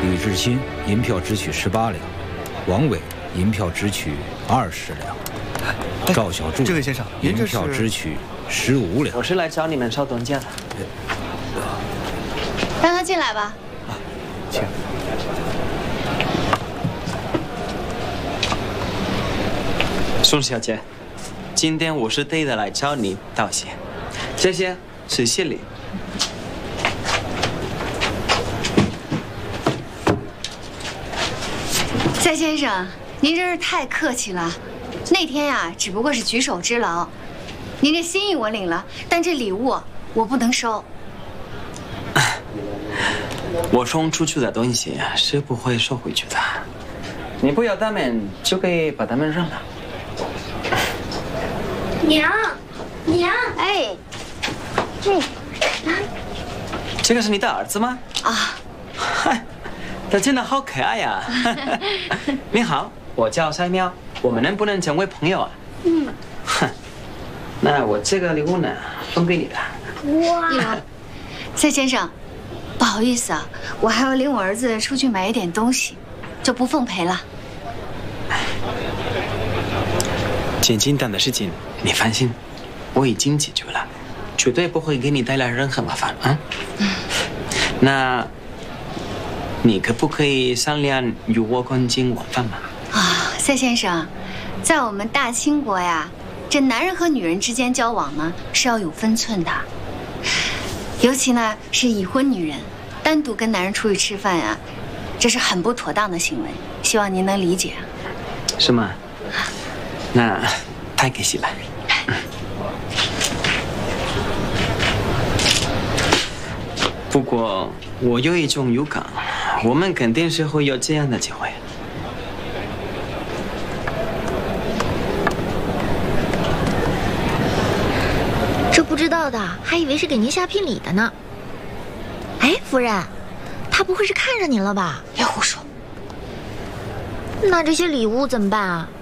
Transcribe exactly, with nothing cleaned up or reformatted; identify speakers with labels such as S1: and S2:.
S1: 吕志新银票只取十八两，王伟银票只取二十两，赵小柱
S2: 这位先生，您这是
S1: 银票只取十五两。
S3: 我是来找你们稍等价的。
S4: 让他进来吧。
S2: 啊，请。
S3: 宋小姐，今天我是特意的来找你道谢，这些是谢礼。
S4: 蔡先生，您真是太客气了。那天呀，只不过是举手之劳。您这心意我领了，但这礼物我不能收。
S3: 我送出去的东西是不会收回去的，你不要他们就可以把他们扔了。
S5: 娘，娘，
S4: 哎，
S5: 嗯，
S3: 这个是你的儿子吗？
S4: 啊，
S3: 嗨，他真的好可爱呀！你好，我叫赛喵，我们能不能成为朋友啊？
S5: 嗯，
S3: 哼，那我这个礼物呢，送给你的。
S5: 哇，
S4: 蔡先生，不好意思啊，我还要领我儿子出去买一点东西，就不奉陪了。
S3: 简简单的事情，你放心，我已经解决了，绝对不会给你带来任何麻烦啊。嗯，那，你可不可以商量与我共进晚饭吗？
S4: 啊，蔡先生，在我们大清国呀，这男人和女人之间交往呢是要有分寸的，尤其呢是已婚女人单独跟男人出去吃饭呀，这是很不妥当的行为，希望您能理解。
S3: 是吗？那太可惜了。嗯、不过我有一种预感，我们肯定是会有这样的机会。
S5: 这不知道的还以为是给您下聘礼的呢。哎，夫人，他不会是看上您了吧？
S4: 别胡说。
S5: 那这些礼物怎么办啊？